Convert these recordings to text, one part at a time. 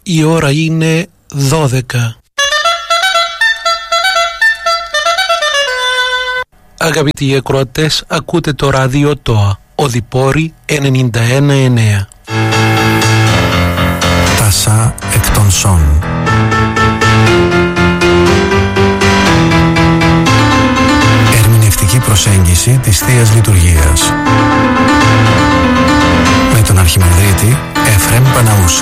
Η ώρα είναι 12. Αγαπητοί ακροατές, ακούτε το ράδιο ΤΟΑ, Οδυπόρη 91,9. Τασά εκ των Σον. Ερμηνευτική προσέγγιση της Θείας Λειτουργίας με τον Αρχιμανδρίτη Εφραίμ Παναούσου.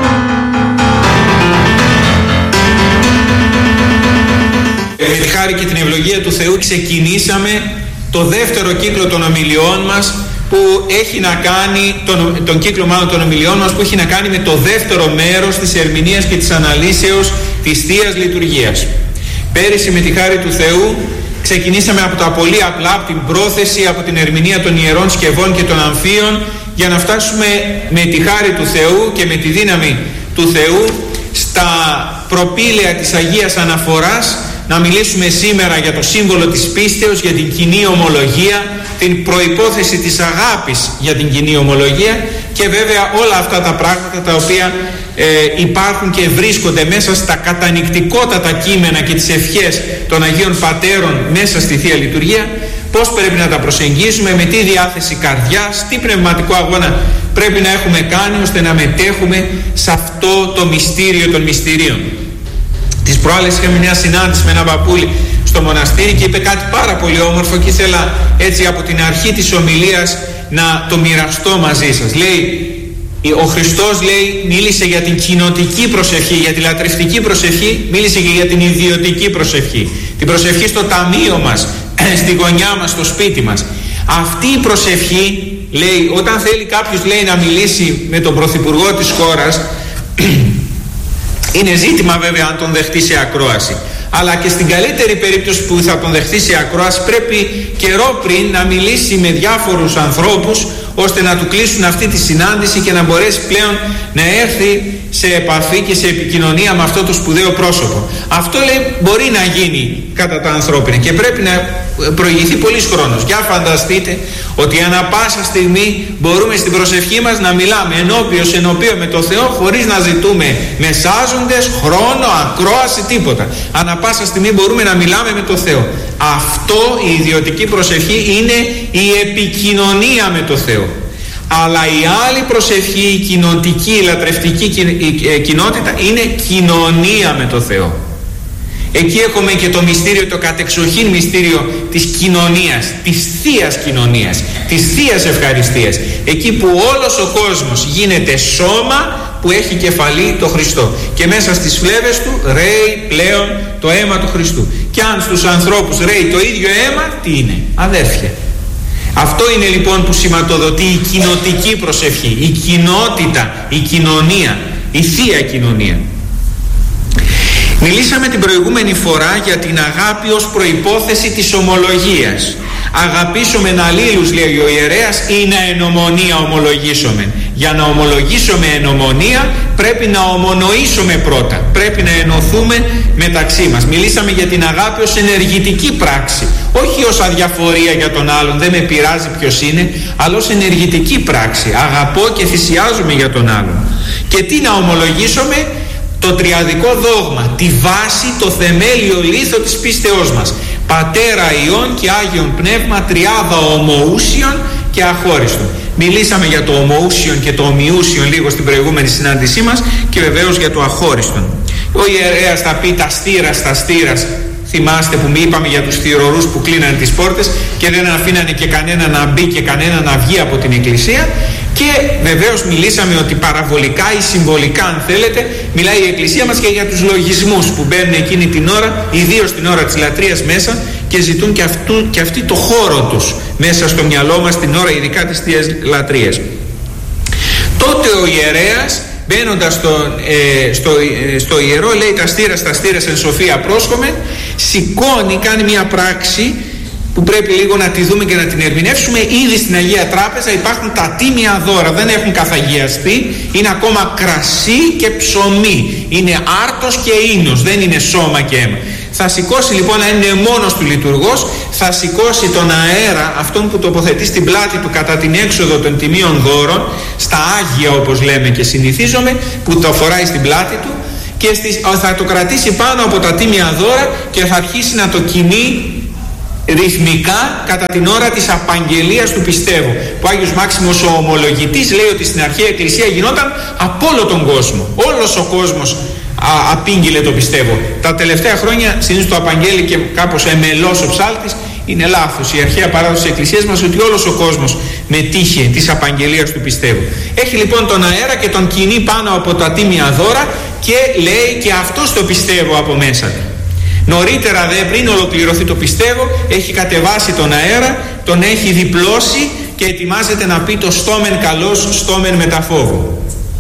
Με τη χάρη και την ευλογία του Θεού ξεκινήσαμε το δεύτερο κύκλο των ομιλιών μας που έχει να κάνει, τον κύκλο μάλλον των ομιλιών μας που έχει να κάνει με το δεύτερο μέρος της ερμηνείας και της αναλύσεως της Θείας Λειτουργίας. Πέρυσι με τη χάρη του Θεού ξεκινήσαμε από τα πολύ απλά, από την πρόθεση, από την ερμηνεία των ιερών σκευών και των αμφίων, για να φτάσουμε με τη χάρη του Θεού και με τη δύναμη του Θεού στα προπήλαια της Αγίας Αναφοράς, να μιλήσουμε σήμερα για το σύμβολο της πίστεως, για την κοινή ομολογία, την προϋπόθεση της αγάπης για την κοινή ομολογία και βέβαια όλα αυτά τα πράγματα τα οποία υπάρχουν και βρίσκονται μέσα στα κατανυκτικότατα κείμενα και τις ευχές των Αγίων Πατέρων μέσα στη Θεία Λειτουργία, πώς πρέπει να τα προσεγγίσουμε, με τι διάθεση καρδιάς, τι πνευματικό αγώνα πρέπει να έχουμε κάνει ώστε να μετέχουμε σε αυτό το μυστήριο των μυστηρίων. Τις προάλλες είχαμε μια συνάντηση με έναν παππούλη στο μοναστήρι και είπε κάτι πάρα πολύ όμορφο και ήθελα έτσι από την αρχή της ομιλίας να το μοιραστώ μαζί σας. Λέει, ο Χριστός λέει, μίλησε για την κοινοτική προσευχή, για τη λατρευτική προσευχή, μίλησε και για την ιδιωτική προσευχή. Την προσευχή στο ταμείο μας, στη γωνιά μας, στο σπίτι μας. Αυτή η προσευχή, λέει, όταν θέλει κάποιος, λέει, να μιλήσει με τον πρωθυπουργό της χώρας, είναι ζήτημα βέβαια αν τον δεχτεί σε ακρόαση. Αλλά και στην καλύτερη περίπτωση που θα τον δεχτεί σε ακρόαση πρέπει καιρό πριν να μιλήσει με διάφορους ανθρώπους ώστε να του κλείσουν αυτή τη συνάντηση και να μπορέσει πλέον να έρθει σε επαφή και σε επικοινωνία με αυτό το σπουδαίο πρόσωπο. Αυτό λέει μπορεί να γίνει κατά τα ανθρώπινα και πρέπει να προηγηθεί πολύς χρόνος. Για φανταστείτε ότι ανά πάσα στιγμή μπορούμε στην προσευχή μας να μιλάμε ενώπιο με το Θεό χωρίς να ζητούμε μεσάζοντες, χρόνο, ακρόαση, τίποτα. Ανά πάσα στιγμή μπορούμε να μιλάμε με το Θεό. Αυτό, η ιδιωτική προσευχή, είναι η επικοινωνία με το Θεό. Αλλά η άλλη προσευχή, η κοινοτική, η λατρευτική κοινότητα, είναι κοινωνία με το Θεό. Εκεί έχουμε και το μυστήριο, το κατεξοχήν μυστήριο της κοινωνίας, της Θείας κοινωνίας, της Θείας ευχαριστίας. Εκεί που όλος ο κόσμος γίνεται σώμα που έχει κεφαλή το Χριστό. Και μέσα στις φλέβες του ρέει πλέον το αίμα του Χριστού. Και αν στους ανθρώπους ρέει το ίδιο αίμα, τι είναι? Αδέρφια. Αυτό είναι λοιπόν που σηματοδοτεί η κοινοτική προσευχή, η κοινότητα, η κοινωνία, η Θεία κοινωνία. Μιλήσαμε την προηγούμενη φορά για την αγάπη ως προϋπόθεση της ομολογίας. Αγαπήσομεν αλλήλους, λέει ο ιερέας, ή να εν ομονία ομολογήσομεν. Για να ομολογήσουμε εν ομονία πρέπει να ομονοήσουμε πρώτα. Πρέπει να ενωθούμε μεταξύ μας. Μιλήσαμε για την αγάπη ως ενεργητική πράξη. Όχι ως αδιαφορία για τον άλλον, δεν με πειράζει ποιος είναι, αλλά ως ενεργητική πράξη. Αγαπώ και θυσιάζομαι για τον άλλον. Και τι να ομολογήσουμε? Το τριαδικό δόγμα, τη βάση, το θεμέλιο λίθο της πίστεώς μας. Πατέρα, Υιόν και Άγιον Πνεύμα, τριάδα ομοούσιον και αχώριστον. Μιλήσαμε για το ομοούσιον και το ομοιούσιον λίγο στην προηγούμενη συνάντησή μας και βεβαίως για το αχώριστον. Ο ιερέας θα πει τα στήρας. Θυμάστε που είπαμε για τους θυρωρούς που κλείνανε τις πόρτες και δεν αφήνανε και κανένα να μπει και κανένα να βγει από την εκκλησία. Και βεβαίως μιλήσαμε ότι παραβολικά ή συμβολικά, αν θέλετε, μιλάει η Εκκλησία μας και για τους λογισμούς που μπαίνουν εκείνη την ώρα, ιδίως την ώρα της λατρείας μέσα, και ζητούν και αυτοί το χώρο τους μέσα στο μυαλό μας την ώρα ειδικά της Θείας Λατρείας. Τότε ο ιερέας, μπαίνοντας στο ιερό, λέει τα στήρας εν σοφία πρόσχομεν, σηκώνει, κάνει μια πράξη που πρέπει λίγο να τη δούμε και να την ερμηνεύσουμε. Ήδη στην Αγία Τράπεζα υπάρχουν τα τίμια δώρα, δεν έχουν καθαγιαστεί, είναι ακόμα κρασί και ψωμί, είναι άρτος και ίνος, δεν είναι σώμα και αίμα. Θα σηκώσει λοιπόν, να είναι μόνος του λειτουργός, θα σηκώσει τον αέρα, αυτόν που τοποθετεί στην πλάτη του κατά την έξοδο των τιμίων δώρων, στα Άγια όπως λέμε και συνηθίζομαι, που το φοράει στην πλάτη του, και θα το κρατήσει πάνω από τα τίμια δώρα και θα αρχίσει να το κινεί ρυθμικά κατά την ώρα της απαγγελίας του πιστεύω, που ο Άγιος Μάξιμος ο Ομολογητής λέει ότι στην αρχαία Εκκλησία γινόταν από όλο τον κόσμο, όλος ο κόσμος απήγγειλε το πιστεύω. Τα τελευταία χρόνια συνήθως το απαγγέλει και κάπως εμελός ο ψάλτης. Είναι λάθος η αρχαία παράδοση της Εκκλησίας μας ότι όλος ο κόσμος μετήχε της απαγγελίας του πιστεύω. Έχει λοιπόν τον αέρα και τον κινεί πάνω από τα τίμια δώρα και λέει και αυτός το πιστεύω από μέσα του. Νωρίτερα δε, πριν ολοκληρωθεί το πιστεύω, έχει κατεβάσει τον αέρα, τον έχει διπλώσει και ετοιμάζεται να πει το στόμεν καλός, στόμεν μεταφόβου.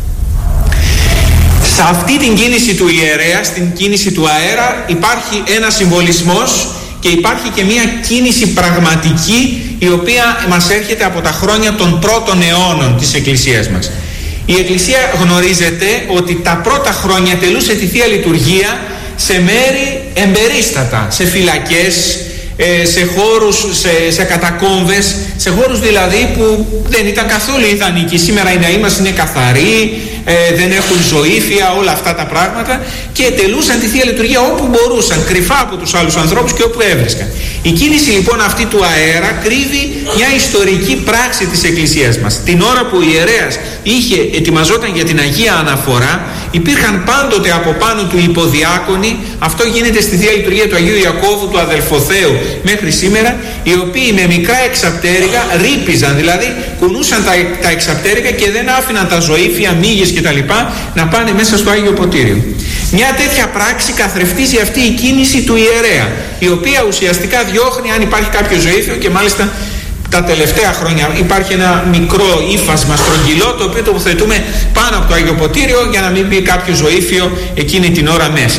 Σε αυτή την κίνηση του ιερέα, στην κίνηση του αέρα, υπάρχει ένα συμβολισμός και υπάρχει και μια κίνηση πραγματική, η οποία μας έρχεται από τα χρόνια των πρώτων αιώνων της Εκκλησίας μας. Η Εκκλησία γνωρίζετε ότι τα πρώτα χρόνια τελούσε τη Θεία Λειτουργία σε μέρη εμπερίστατα, σε φυλακές, σε χώρους, σε κατακόμβες, σε χώρους δηλαδή που δεν ήταν καθόλου ιδανικοί. Σήμερα οι ναοί μας είναι καθαροί, δεν έχουν ζωήφια, όλα αυτά τα πράγματα, και τελούσαν τη Θεία Λειτουργία όπου μπορούσαν, κρυφά από τους άλλους ανθρώπους και όπου έβρισκαν. Η κίνηση λοιπόν αυτή του αέρα κρύβει μια ιστορική πράξη της Εκκλησίας μας. Την ώρα που ο ιερέας ετοιμαζόταν για την Αγία Αναφορά, υπήρχαν πάντοτε από πάνω του υποδιάκονοι. Αυτό γίνεται στη Θεία Λειτουργία του Αγίου Ιακώβου, του Αδελφοθέου, μέχρι σήμερα, οι οποίοι με μικρά εξαπτέρυγα ρύπιζαν, δηλαδή κουνούσαν τα εξαπτέρυγα και δεν άφηναν τα ζωήφια, μύγες κτλ. Να πάνε μέσα στο Άγιο Ποτήριο. Μια τέτοια πράξη καθρεφτίζει αυτή η κίνηση του ιερέα, η οποία ουσιαστικά διώχνει αν υπάρχει κάποιο ζωήφιο, και μάλιστα τα τελευταία χρόνια υπάρχει ένα μικρό ύφασμα στρογγυλό, το οποίο τοποθετούμε πάνω από το Άγιο Ποτήριο για να μην μπει κάποιο ζωήφιο εκείνη την ώρα μέσα.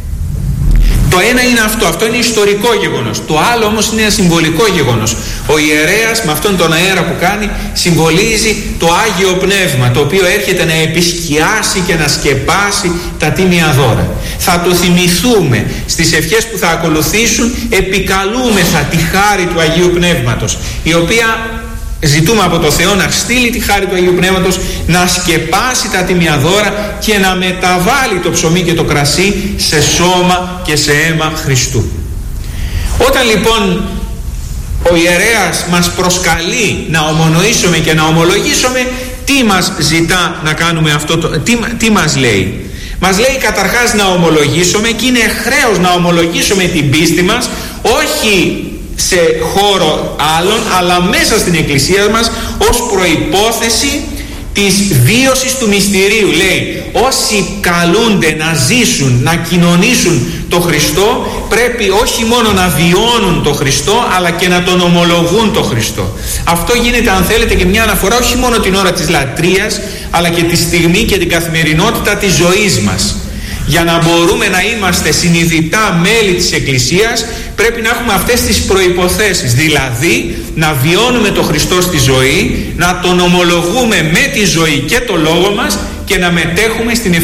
Το ένα είναι αυτό είναι ιστορικό γεγονός. Το άλλο όμως είναι ένα συμβολικό γεγονός. Ο ιερέας με αυτόν τον αέρα που κάνει συμβολίζει το Άγιο Πνεύμα, το οποίο έρχεται να επισκιάσει και να σκεπάσει τα τίμια δώρα. Θα το θυμηθούμε στις ευχές που θα ακολουθήσουν, επικαλούμεθα τη χάρη του Αγίου Πνεύματος, η οποία ζητούμε από το Θεό να στείλει τη χάρη του Αγίου Πνεύματος, να σκεπάσει τα τίμια δώρα και να μεταβάλει το ψωμί και το κρασί σε σώμα και σε αίμα Χριστού. Όταν λοιπόν ο ιερέας μας προσκαλεί να ομονοήσουμε και να ομολογήσουμε, τι μας ζητά να κάνουμε αυτό, τι μας λέει? Μας λέει καταρχάς να ομολογήσουμε, και είναι χρέος να ομολογήσουμε την πίστη μας, όχι σε χώρο άλλων, αλλά μέσα στην Εκκλησία μας, ως προϋπόθεση της βίωσης του μυστηρίου. Λέει, όσοι καλούνται να ζήσουν, να κοινωνήσουν το Χριστό, πρέπει όχι μόνο να βιώνουν το Χριστό, αλλά και να τον ομολογούν το Χριστό. Αυτό γίνεται, αν θέλετε, και μια αναφορά όχι μόνο την ώρα της λατρείας, αλλά και τη στιγμή και την καθημερινότητα της ζωής μας. Για να μπορούμε να είμαστε συνειδητά μέλη της Εκκλησίας, πρέπει να έχουμε αυτές τις προϋποθέσεις, δηλαδή να βιώνουμε τον Χριστό στη ζωή, να τον ομολογούμε με τη ζωή και το λόγο μας, και να μετέχουμε στην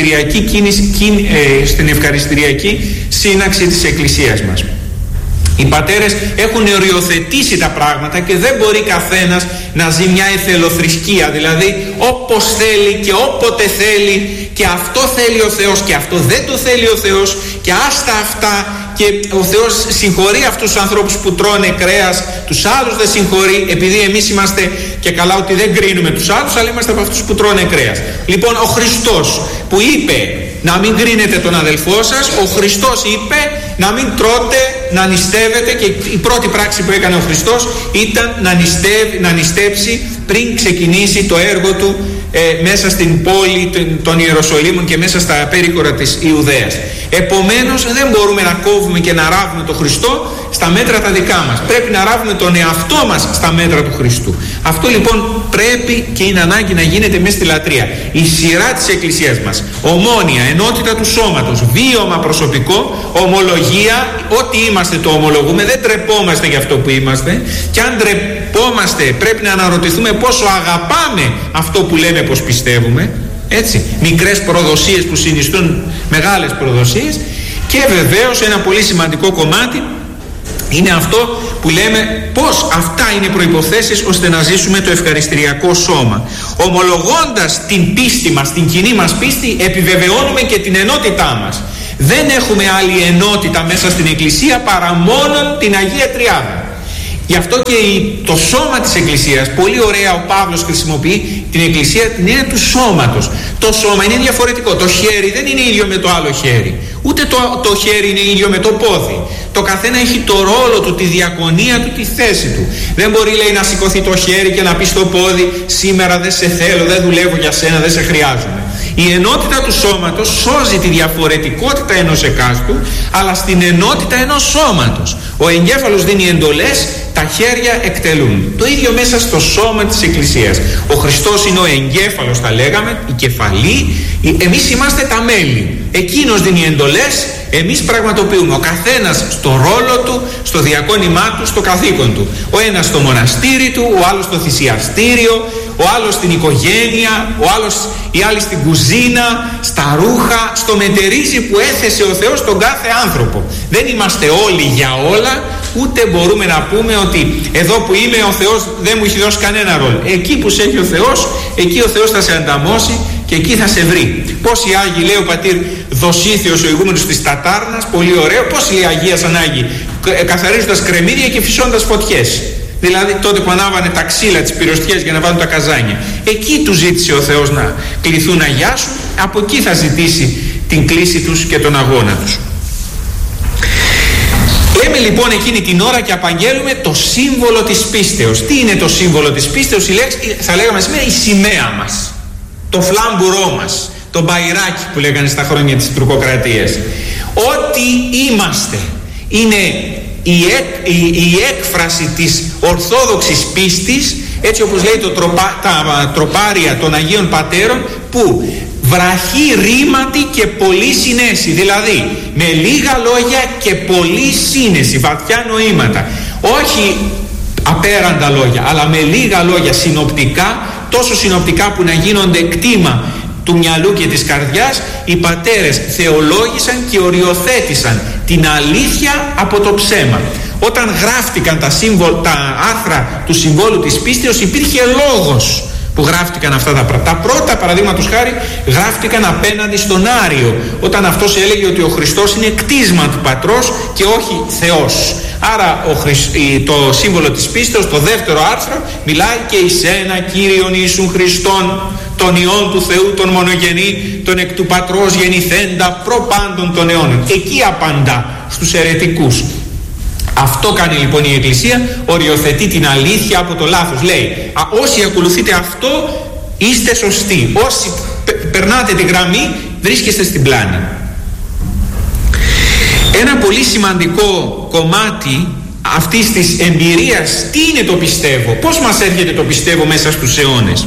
ευχαριστηριακή σύναξη της Εκκλησίας μας. Οι πατέρες έχουν οριοθετήσει τα πράγματα και δεν μπορεί καθένας να ζει μια εθελοθρησκεία, δηλαδή όπως θέλει και όποτε θέλει, και αυτό θέλει ο Θεός και αυτό δεν το θέλει ο Θεός, και άστα αυτά, και ο Θεός συγχωρεί αυτούς τους ανθρώπους που τρώνε κρέας, τους άλλους δεν συγχωρεί, επειδή εμείς είμαστε, και καλά ότι δεν κρίνουμε τους άλλους, αλλά είμαστε από αυτούς που τρώνε κρέας. Λοιπόν, ο Χριστός που είπε να μην κρίνετε τον αδελφό σας, ο Χριστός είπε να μην τρώτε, να νηστεύετε, και η πρώτη πράξη που έκανε ο Χριστός ήταν να νηστέψει πριν ξεκινήσει το έργο του μέσα στην πόλη των Ιεροσολύμων και μέσα στα περίχωρα της Ιουδαίας. Επομένως δεν μπορούμε να κόβουμε και να ράβουμε τον Χριστό στα μέτρα τα δικά μας. Πρέπει να ράβουμε τον εαυτό μας στα μέτρα του Χριστού. Αυτό λοιπόν πρέπει και είναι ανάγκη να γίνεται μέσα στη λατρεία. Η σειρά της Εκκλησίας μας, ομόνοια, ενότητα του σώματος, βίωμα προσωπικό, ομολογία, ό,τι είμαστε το ομολογούμε, δεν τρεπόμαστε για αυτό που είμαστε, και αν τρεπόμαστε πρέπει να αναρωτηθούμε πόσο αγαπάμε αυτό που λέμε πως πιστεύουμε, έτσι, μικρές προδοσίες που συνιστούν μεγάλες προδοσίες, Και βεβαίως ένα πολύ σημαντικό κομμάτι είναι αυτό που λέμε πως αυτά είναι προϋποθέσεις ώστε να ζήσουμε το ευχαριστηριακό σώμα. Ομολογώντας την πίστη μας, την κοινή μας πίστη, επιβεβαιώνουμε και την ενότητά μας. Δεν έχουμε άλλη ενότητα μέσα στην Εκκλησία παρά μόνον την Αγία Τριάδα. Γι' αυτό και το σώμα της Εκκλησίας, πολύ ωραία ο Παύλος χρησιμοποιεί την Εκκλησία την έννοια του σώματος. Το σώμα είναι διαφορετικό. Το χέρι δεν είναι ίδιο με το άλλο χέρι. Ούτε το χέρι είναι ίδιο με το πόδι. Το καθένα έχει το ρόλο του, τη διακονία του, τη θέση του. Δεν μπορεί, λέει, να σηκωθεί το χέρι και να πει στο πόδι σήμερα δεν σε θέλω, δεν δουλεύω για σένα, δεν σε χρειάζομαι. Η ενότητα του σώματος σώζει τη διαφορετικότητα ενός εκάστου, αλλά στην ενότητα ενός σώματος. Ο εγκέφαλος δίνει εντολές, τα χέρια εκτελούν. Το ίδιο μέσα στο σώμα της Εκκλησίας. Ο Χριστός είναι ο εγκέφαλος, τα λέγαμε, η κεφαλή, εμείς είμαστε τα μέλη. Εκείνος δίνει εντολές, εμείς πραγματοποιούμε. Ο καθένας στο ρόλο του, στο διακόνημά του, στο καθήκον του. Ο ένας στο μοναστήρι του, ο άλλος στο θυσιαστήριο, ο άλλος στην οικογένεια, η άλλη στην κουζίνα, στα ρούχα, στο μετερίζει που έθεσε ο Θεός τον κάθε άνθρωπο. Δεν είμαστε όλοι για όλα, ούτε μπορούμε να πούμε ότι εδώ που είμαι ο Θεός δεν μου έχει δώσει κανένα ρόλο. Εκεί που σε έχει ο Θεός, εκεί ο Θεός θα σε ανταμώσει και εκεί θα σε βρει. Πόσοι Άγιοι, λέει ο πατήρ Δοσίθιος, ο ηγούμενος της Τατάρνας, πολύ ωραίο, πόσοι Αγίασαν Άγιοι, καθαρίζοντας κρεμμύδια και φυσώντας φωτιές. Δηλαδή τότε που ανάβανε τα ξύλα, τις πυροστιές για να βάλουν τα καζάνια. Εκεί του ζήτησε ο Θεός να κληθούν να αγιάσουν, από εκεί θα ζητήσει την κλήση τους και τον αγώνα τους. Λέμε λοιπόν εκείνη την ώρα και απαγγέλουμε το σύμβολο της πίστεως. Τι είναι το σύμβολο της πίστεως? Η λέξη, θα λέγαμε σήμερα, η σημαία μας, το φλάμπουρό μας, το μπαϊράκι που λέγανε στα χρόνια της τουρκοκρατίας. Ό,τι είμαστε είναι η έκφραση της ορθόδοξης πίστης, έτσι όπως λέει τα τροπάρια των Αγίων Πατέρων, που βραχή ρήματι και πολύ συνέση, δηλαδή με λίγα λόγια και πολύ σύνεση, βαθιά νοήματα, όχι απέραντα λόγια, αλλά με λίγα λόγια, συνοπτικά, τόσο συνοπτικά που να γίνονται κτήμα του μυαλού και της καρδιάς. Οι πατέρες θεολόγησαν και οριοθέτησαν την αλήθεια από το ψέμα. Όταν γράφτηκαν τα άρθρα του συμβόλου της πίστεως, υπήρχε λόγος που γράφτηκαν αυτά τα πράγματα. Τα πρώτα, παραδείγματος χάρη, γράφτηκαν απέναντι στον Άριο, όταν αυτός έλεγε ότι ο Χριστός είναι κτίσμα του Πατρός και όχι Θεός. Άρα το σύμβολο της πίστεως, το δεύτερο άρθρο, μιλάει και εις ένα Κύριον Ιησούν Χριστόν, τον Υιόν του Θεού, τον μονογενή, τον εκ του Πατρός γεννηθέντα προπάντων των αιώνων. Εκεί απαντά στους αιρετικούς. Αυτό κάνει λοιπόν η Εκκλησία, οριοθετεί την αλήθεια από το λάθος. Λέει, όσοι ακολουθείτε αυτό είστε σωστοί, όσοι περνάτε τη γραμμή βρίσκεστε στην πλάνη. Ένα πολύ σημαντικό κομμάτι αυτής της εμπειρίας, τι είναι το πιστεύω, πώς μας έρχεται το πιστεύω μέσα στους αιώνες.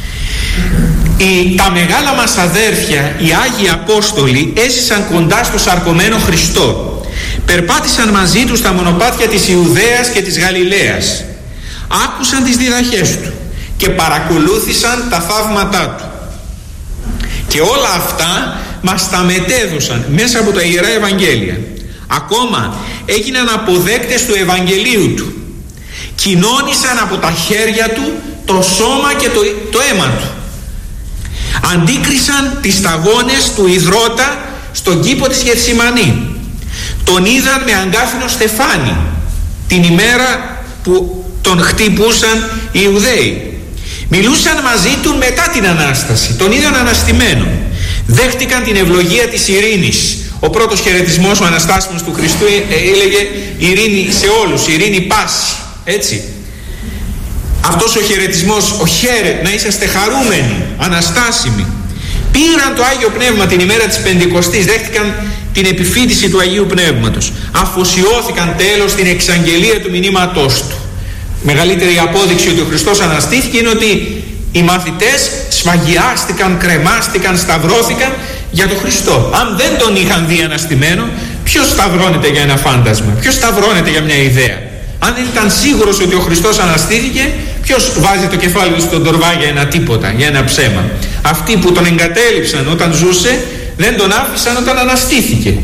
Τα μεγάλα μας αδέρφια, οι Άγιοι Απόστολοι, έζησαν κοντά στο σαρκωμένο Χριστό. Περπάτησαν μαζί του στα μονοπάτια της Ιουδαίας και της Γαλιλαίας. Άκουσαν τις διδαχές του και παρακολούθησαν τα θαύματά του. Και όλα αυτά μας τα μετέδωσαν μέσα από τα Ιερά Ευαγγέλια. Ακόμα έγιναν αποδέκτες του Ευαγγελίου του. Κοινώνησαν από τα χέρια του το σώμα και το αίμα του. Αντίκρισαν τις σταγόνες του Ιδρώτα στον κήπο της Γεθσιμανή. Τον είδαν με αγκάθινο στεφάνι την ημέρα που τον χτυπούσαν οι Ιουδαίοι. Μιλούσαν μαζί του μετά την Ανάσταση. Τον είδαν αναστημένο. Δέχτηκαν την ευλογία της ειρήνης. Ο πρώτος χαιρετισμός ο Αναστάσιμος του Χριστού έλεγε ειρήνη σε όλους, ειρήνη πάση. Έτσι. Αυτός ο χαιρετισμός, ο χαίρε, να είσαστε χαρούμενοι, αναστάσιμοι. Πήραν το Άγιο Πνεύμα την ημέρα της Πεντηκοστής, δέχτηκαν την επιφύτηση του Αγίου Πνεύματος. Αφοσιώθηκαν τέλος στην εξαγγελία του μηνύματός του. Μεγαλύτερη απόδειξη ότι ο Χριστός αναστήθηκε είναι ότι οι μαθητές σφαγιάστηκαν, κρεμάστηκαν, σταυρώθηκαν για τον Χριστό. Αν δεν τον είχαν δει αναστημένο, ποιος σταυρώνεται για ένα φάντασμα, ποιος σταυρώνεται για μια ιδέα? Αν δεν ήταν σίγουρος ότι ο Χριστός αναστήθηκε, ποιος βάζει το κεφάλι του στον τορβά για ένα τίποτα, για ένα ψέμα? Αυτοί που τον εγκατέλειψαν όταν ζούσε, δεν τον άφησαν όταν αναστήθηκε.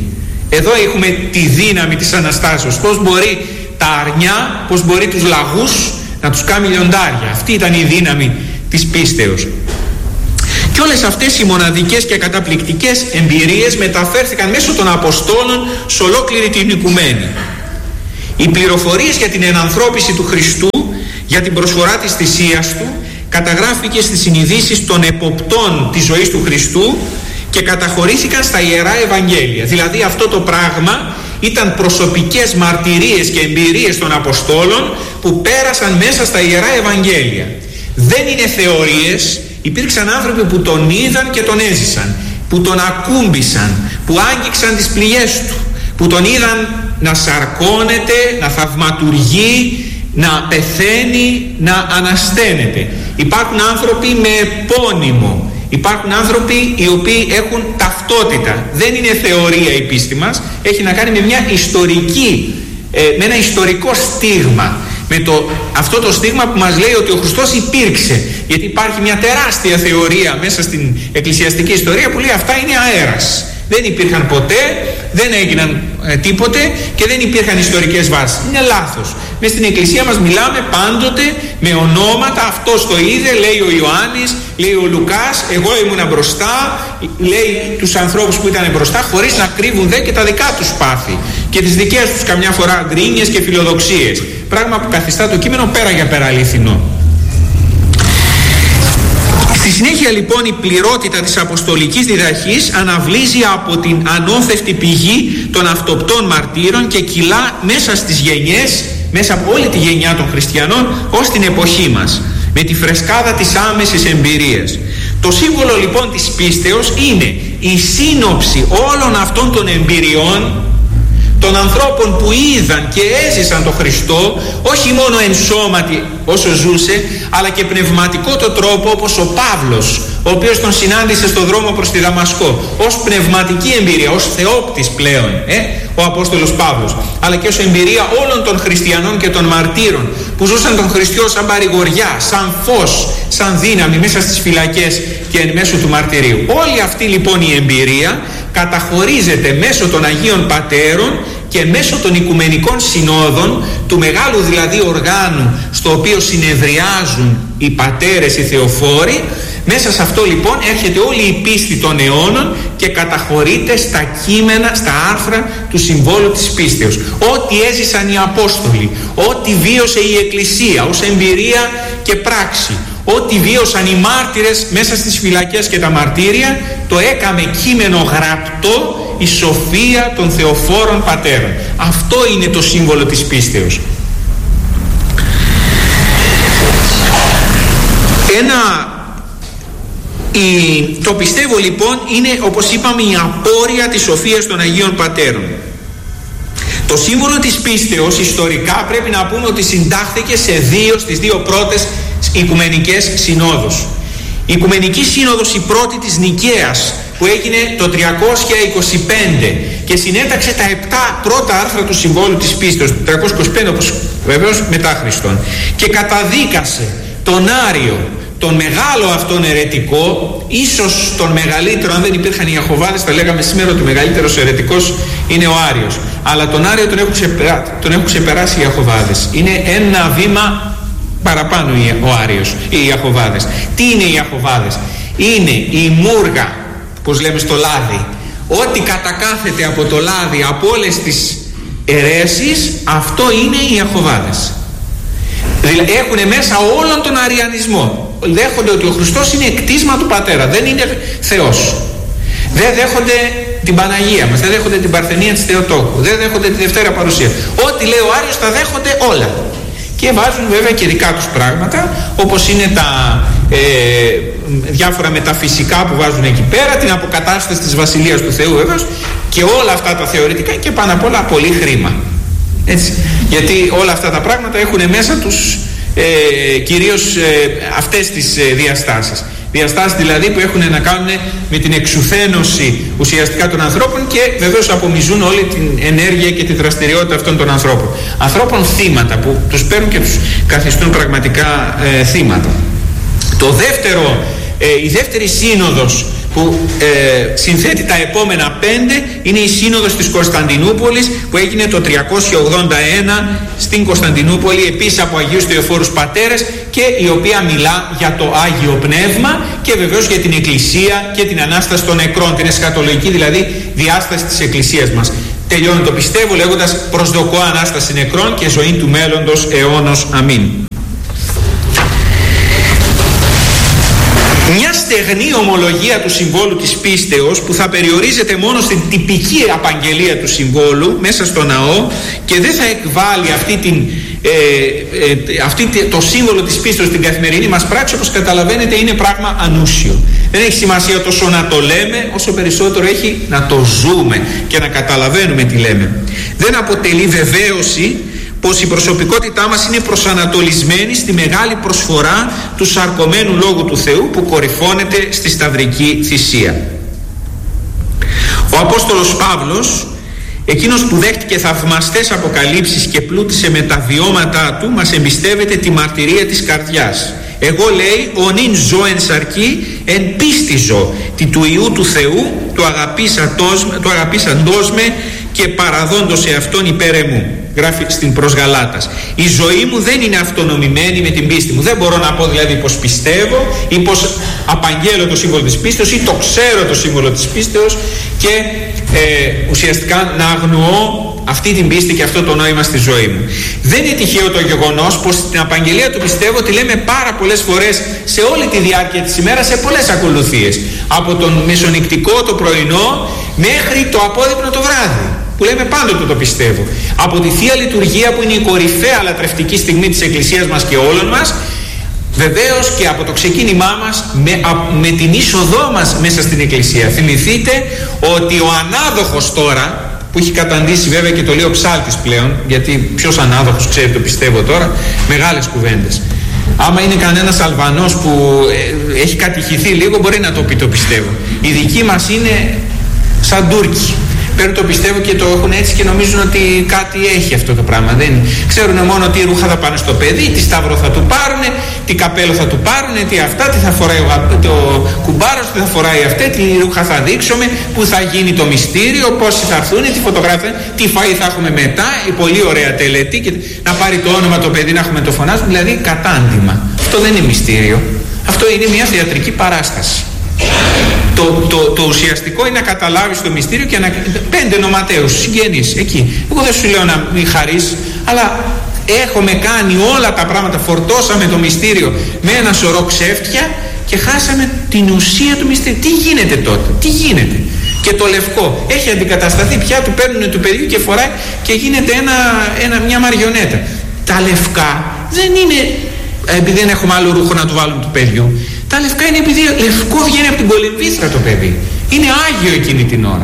Εδώ έχουμε τη δύναμη της Αναστάσεως. Πώς μπορεί τα αρνιά, πώς μπορεί τους λαγούς να τους κάνει λιοντάρια. Αυτή ήταν η δύναμη της πίστεως. Και όλες αυτές οι μοναδικές και καταπληκτικές εμπειρίες μεταφέρθηκαν μέσω των Αποστόλων σε ολόκληρη την οικουμένη. Οι πληροφορίες για την ενανθρώπιση του Χριστού, για την προσφορά της θυσίας του, καταγράφηκε στις συνειδήσεις των εποπτών της ζωής του Χριστού και καταχωρήθηκαν στα Ιερά Ευαγγέλια. Δηλαδή αυτό το πράγμα ήταν προσωπικές μαρτυρίες και εμπειρίες των Αποστόλων που πέρασαν μέσα στα Ιερά Ευαγγέλια. Δεν είναι θεωρίες, υπήρξαν άνθρωποι που τον είδαν και τον έζησαν, που τον ακούμπησαν, που άγγιξαν τις πληγές του, που τον είδαν να σαρκώνεται, να θαυματουργεί, να πεθαίνει, να ανασταίνεται. Υπάρχουν άνθρωποι με επώνυμο, υπάρχουν άνθρωποι οι οποίοι έχουν ταυτότητα. Δεν είναι θεωρία η πίστη μας, έχει να κάνει με μια ιστορική, με ένα ιστορικό στίγμα, με αυτό το στίγμα που μας λέει ότι ο Χριστός υπήρξε. Γιατί υπάρχει μια τεράστια θεωρία μέσα στην εκκλησιαστική ιστορία που λέει αυτά είναι αέρας. Δεν υπήρχαν ποτέ, δεν έγιναν τίποτε και δεν υπήρχαν ιστορικές βάσεις. Είναι λάθος. Μες στην εκκλησία μας μιλάμε πάντοτε με ονόματα. Αυτός το είδε, λέει ο Ιωάννης, λέει ο Λουκάς, εγώ ήμουνα μπροστά, λέει τους ανθρώπους που ήταν μπροστά, χωρίς να κρύβουν δε και τα δικά τους πάθη και τις δικές τους καμιά φορά γκρίνιες και φιλοδοξίες. Πράγμα που καθιστά το κείμενο πέρα για πέρα αληθινό. Στη συνέχεια λοιπόν η πληρότητα της αποστολικής διδαχής αναβλύζει από την ανώθευτη πηγή των αυτοπτών μαρτύρων και κυλά μέσα στις γενιές, μέσα από όλη τη γενιά των χριστιανών ως την εποχή μας, με τη φρεσκάδα της άμεσης εμπειρίας. Το σύμβολο λοιπόν της πίστεως είναι η σύνοψη όλων αυτών των εμπειριών των ανθρώπων που είδαν και έζησαν τον Χριστό, όχι μόνο εν σώματι όσο ζούσε, αλλά και πνευματικό το τρόπο, όπως ο Παύλος, ο οποίος τον συνάντησε στο δρόμο προς τη Δαμασκό, ως πνευματική εμπειρία, ως θεόπτης πλέον, ο Απόστολος Παύλος, αλλά και ως εμπειρία όλων των χριστιανών και των μαρτύρων που ζούσαν τον Χριστό σαν παρηγοριά, σαν φως, σαν δύναμη μέσα στις φυλακές και εν μέσω του μαρτυρίου. Όλη αυτή λοιπόν η εμπειρία καταχωρίζεται μέσω των Αγίων Πατέρων και μέσω των Οικουμενικών Συνόδων, του μεγάλου δηλαδή οργάνου στο οποίο συνεδριάζουν οι πατέρες, οι θεοφόροι. Μέσα σε αυτό λοιπόν έρχεται όλη η πίστη των αιώνων και καταχωρείται στα κείμενα, στα άρθρα του συμβόλου της πίστεως. Ό,τι έζησαν οι Απόστολοι, ό,τι βίωσε η Εκκλησία ως εμπειρία και πράξη, ό,τι βίωσαν οι μάρτυρες μέσα στις φυλακές και τα μαρτύρια, το έκαμε κείμενο γραπτό η σοφία των θεοφόρων πατέρων. Αυτό είναι το σύμβολο της πίστεως. Το πιστεύω λοιπόν είναι, όπως είπαμε, η απόρρεια της σοφίας των Αγίων Πατέρων. Το σύμβολο της πίστεως ιστορικά πρέπει να πούμε ότι συντάχθηκε στις δύο πρώτες Οικουμενικές Συνόδους. Η Οικουμενική Σύνοδος, η πρώτη της Νικαίας, που έγινε το 325 και συνέταξε τα 7 πρώτα άρθρα του συμβόλου της πίστεως, το 325 όπως βεβαίως μετά Χριστόν, και καταδίκασε τον Άριο, τον μεγάλο αυτόν αιρετικό, ίσως τον μεγαλύτερο. Αν δεν υπήρχαν οι Ιαχωβάδες θα λέγαμε σήμερα ότι ο μεγαλύτερος αιρετικός είναι ο Άριος, αλλά τον Άριο τον έχουν ξεπεράσει οι Ιαχωβάδες. Είναι ένα βήμα παραπάνω ο Άριος, οι Ιαχωβάδες. Τι είναι οι Ιαχωβάδες? Είναι η μούργα, πως λέμε στο λάδι, ό,τι κατακάθεται από το λάδι, από όλες τις αιρέσεις, αυτό είναι οι Ιαχωβάδες. Δηλαδή έχουν μέσα όλον τον αριανισμό. Δέχονται ότι ο Χριστός είναι κτίσμα του Πατέρα, δεν είναι Θεός. Δεν δέχονται την Παναγία μας, δεν δέχονται την Παρθενία της Θεοτόκου, δεν δέχονται τη Δευτέρα Παρουσία. Ό,τι λέει ο Άριος τα δέχονται όλα. Και βάζουν βέβαια και δικά τους πράγματα, όπως είναι τα διάφορα μεταφυσικά που βάζουν εκεί πέρα, την αποκατάσταση της Βασιλείας του Θεού βέβαια, και όλα αυτά τα θεωρητικά, και πάνω απ' όλα πολύ χρήμα. Έτσι. Γιατί όλα αυτά τα πράγματα έχουν μέσα τους κυρίως αυτές τις διαστάσεις. Διαστάσεις δηλαδή που έχουν να κάνουν με την εξουθένωση ουσιαστικά των ανθρώπων και βεβαίως απομυζούν όλη την ενέργεια και τη δραστηριότητα αυτών των ανθρώπων. Ανθρώπων θύματα που τους παίρνουν και τους καθιστούν πραγματικά θύματα. Η δεύτερη σύνοδος που συνθέτει τα επόμενα 5 είναι η Σύνοδος της Κωνσταντινούπολης που έγινε το 381 στην Κωνσταντινούπολη, επίσης από Αγίους Θεοφόρους Πατέρες, και η οποία μιλά για το Άγιο Πνεύμα και βεβαίως για την Εκκλησία και την Ανάσταση των νεκρών, την εσχατολογική δηλαδή διάσταση της Εκκλησίας μας. Τελειώνει το πιστεύω λέγοντας «Προσδοκώ Ανάσταση νεκρών και ζωή του μέλλοντος αιώνος. Αμήν». Μια στεγνή ομολογία του συμβόλου της πίστεως που θα περιορίζεται μόνο στην τυπική απαγγελία του συμβόλου μέσα στο ναό και δεν θα εκβάλει το σύμβολο της πίστεως στην καθημερινή μας πράξη, όπως καταλαβαίνετε είναι πράγμα ανούσιο. Δεν έχει σημασία τόσο να το λέμε, όσο περισσότερο έχει να το ζούμε και να καταλαβαίνουμε τι λέμε. Δεν αποτελεί βεβαίωση πως η προσωπικότητά μας είναι προσανατολισμένη στη μεγάλη προσφορά του σαρκωμένου Λόγου του Θεού που κορυφώνεται στη σταυρική θυσία. Ο Απόστολος Παύλος, εκείνος που δέχτηκε θαυμαστές αποκαλύψεις και πλούτησε με τα βιώματά του, μας εμπιστεύεται τη μαρτυρία της καρδιάς. Εγώ, λέει, ο νυν ζω εν σαρκή, εν πίστη ζω, τη του Υιού του Θεού, του αγαπήσαντός με και παραδόντος εαυτόν υπέρ εμού. Γράφει στην προς Γαλάτας. Η ζωή μου δεν είναι αυτονομημένη με την πίστη μου. Δεν μπορώ να πω δηλαδή πως πιστεύω ή πως απαγγέλω το σύμβολο της πίστεως ή το ξέρω το σύμβολο της πίστεως και ουσιαστικά να αγνοώ αυτή την πίστη και αυτό το νόημα στη ζωή μου. Δεν είναι τυχαίο το γεγονός πως την απαγγελία του πιστεύω τη λέμε πάρα πολλές φορές σε όλη τη διάρκεια της ημέρας, σε πολλές ακολουθίες. Από τον μεσονυκτικό το πρωινό μέχρι το απόδειπνο το βράδυ, που λέμε πάντοτε το πιστεύω. Από τη Θεία Λειτουργία που είναι η κορυφαία λατρευτική στιγμή της Εκκλησίας μας και όλων μας, βεβαίως και από το ξεκίνημά μας με την είσοδό μας μέσα στην Εκκλησία. Θυμηθείτε ότι ο ανάδοχος τώρα, που έχει καταντήσει βέβαια και το λέει ο ψάλτης πλέον, γιατί ποιος ανάδοχος ξέρει το πιστεύω τώρα, μεγάλες κουβέντες. Άμα είναι κανένας Αλβανός που έχει κατηχηθεί λίγο μπορεί να το πει το πιστεύω. Οι δικοί μας είναι σαν Τούρκοι. Παίρνουν το πιστεύω και το έχουν έτσι και νομίζουν ότι κάτι έχει αυτό το πράγμα. Δεν ξέρουν μόνο τι ρούχα θα πάνε στο παιδί, τι σταυρό θα του πάρουν, τι καπέλο θα του πάρουν, τι αυτά, τι θα φοράει το κουμπάρος, τι θα φοράει αυτή, τι ρούχα θα δείξουμε, πού θα γίνει το μυστήριο, πόσοι θα έρθουν, τι φωτογράφια, τι φαΐ θα έχουμε μετά, η πολύ ωραία τελετή και να πάρει το όνομα το παιδί να έχουμε το φωνάζουμε, δηλαδή κατάντημα. Αυτό δεν είναι μυστήριο. Αυτό είναι μια θεατρική παράσταση. Το ουσιαστικό είναι να καταλάβεις το μυστήριο και να... 5 νοματέους, συγγενείς, εκεί. Εγώ δεν σου λέω να μην χαρείς, αλλά έχουμε κάνει όλα τα πράγματα, φορτώσαμε το μυστήριο με ένα σωρό ξέφτια και χάσαμε την ουσία του μυστήριου. Τι γίνεται τότε, τι γίνεται? Και το λευκό έχει αντικατασταθεί πια, του παίρνουν του παιδιού και φοράει και γίνεται μια μαριονέτα. Τα λευκά δεν είναι επειδή δεν έχουμε άλλο ρούχο να του βάλουμε του παιδιού. Τα λευκά είναι επειδή λευκό βγαίνει από την κολυμβήθρα το παιδί. Είναι άγιο εκείνη την ώρα.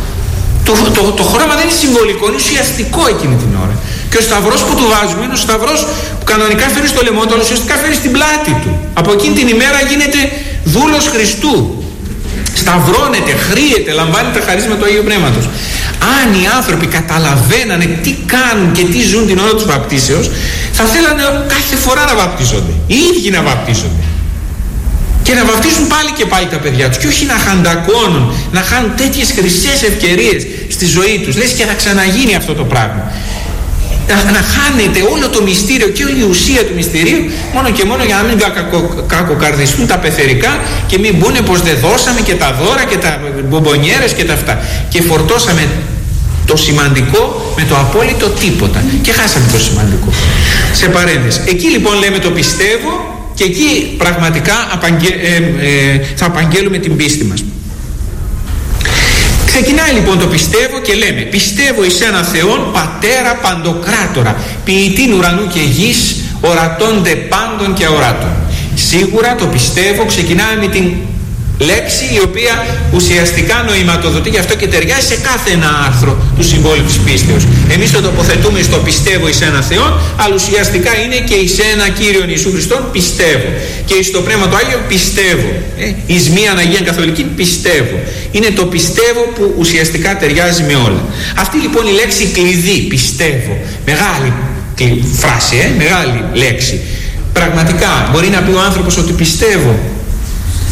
Το χρώμα δεν είναι συμβολικό, είναι ουσιαστικό εκείνη την ώρα. Και ο σταυρός που του βάζουμε είναι ο σταυρός που κανονικά φέρει στο λαιμό του, αλλά ουσιαστικά φέρει στην πλάτη του. Από εκείνη την ημέρα γίνεται δούλος Χριστού. Σταυρώνεται, χρύεται, λαμβάνει τα χαρίσματα του Αγίου Πνεύματος. Αν οι άνθρωποι καταλαβαίνανε τι κάνουν και τι ζουν την ώρα τους βαπτίσεως, θα θέλανε κάθε φορά να βαπτίζονται. Οι ίδιοι να βαπτίζονται. Και να βαπτίσουν πάλι και πάλι τα παιδιά τους. Και όχι να χαντακώνουν, να χάνουν τέτοιες χρυσές ευκαιρίες στη ζωή τους. Λες και να ξαναγίνει αυτό το πράγμα. Να χάνεται όλο το μυστήριο και όλη η ουσία του μυστηρίου μόνο και μόνο για να μην κακοκαρδιστούν τα πεθερικά και μην μπουνε πως δεν δώσαμε και τα δώρα και τα μπομπονιέρες και τα αυτά. Και φορτώσαμε το σημαντικό με το απόλυτο τίποτα. Και χάσαμε το σημαντικό. Σε παρένθεση. Εκεί λοιπόν λέμε το πιστεύω. Και εκεί πραγματικά θα απαγγέλουμε την πίστη μας. Ξεκινάει λοιπόν το πιστεύω και λέμε πιστεύω εις ένα Θεόν Πατέρα Παντοκράτορα, ποιητήν ουρανού και γης, ορατώνται πάντων και αοράτων. Σίγουρα το πιστεύω ξεκινάει με την λέξη η οποία ουσιαστικά νοηματοδοτεί, γι' αυτό και ταιριάζει σε κάθε ένα άρθρο του συμβόλου της πίστεως. Εμείς το τοποθετούμε στο πιστεύω εις ένα Θεόν, αλλά ουσιαστικά είναι και εις ένα Κύριον Ιησού Χριστόν πιστεύω. Και εις το Πνεύμα του Άγιο πιστεύω. Εις μίαν Αγίαν Καθολική πιστεύω. Είναι το πιστεύω που ουσιαστικά ταιριάζει με όλα. Αυτή λοιπόν η λέξη κλειδί, πιστεύω. Μεγάλη φράση, μεγάλη λέξη. Πραγματικά μπορεί να πει ο άνθρωπος ότι πιστεύω.